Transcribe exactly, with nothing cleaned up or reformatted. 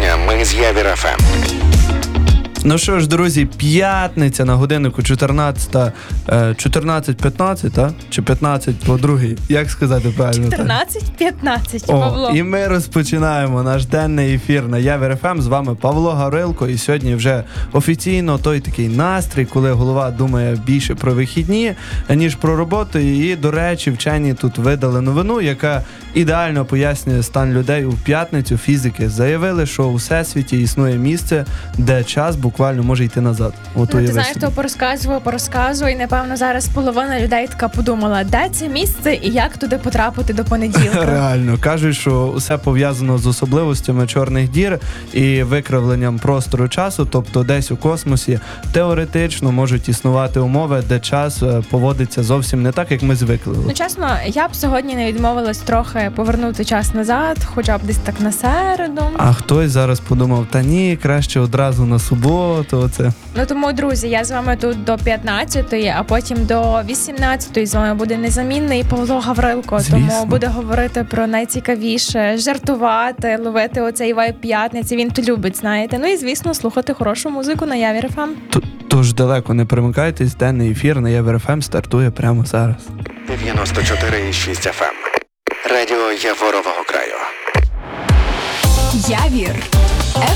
поєднання ми з Явір еф ем. Ну що ж, друзі, п'ятниця на годиннику чотирнадцята, чотирнадцять п'ятнадцять, так? Чи п'ятнадцять по другій? Як сказати правильно? чотирнадцять п'ятнадцять, О, Павло. і ми розпочинаємо наш денний ефір на Явір еф ем. З вами Павло Гаврилко. І сьогодні вже офіційно той такий настрій, коли голова думає більше про вихідні, ніж про роботу. І, до речі, вчені тут видали новину, яка ідеально пояснює стан людей у п'ятницю. Фізики заявили, що у всесвіті існує місце, де час буквально може йти назад. От Ну, ти знаєш, хто порозказував, порозказував, і, напевно, зараз половина людей така подумала, де це місце і як туди потрапити до понеділка. Реально, кажуть, що все пов'язано з особливостями чорних дір і викривленням простору часу, тобто десь у космосі теоретично можуть існувати умови, де час поводиться зовсім не так, як ми звикли. Ну, чесно, я б сьогодні не відмовилась трохи повернути час назад, хоча б десь так на середу. А хтось зараз подумав, та ні, краще одразу на суботу, оце. Ну, тому, друзі, я з вами тут до п'ятнадцятої, а потім до вісімнадцятої з вами буде незамінний Павло Гаврилко. Звісно. Тому буде говорити про найцікавіше, жартувати, ловити оцей вайб п'ятниці. Він то любить, знаєте. Ну і, звісно, слухати хорошу музику на Явір еф ем. Тож далеко не примикайтесь, денний ефір на Явір еф ем стартує прямо зараз. дев'яносто чотири і шість еф ем. Радіо Яворового краю. Явір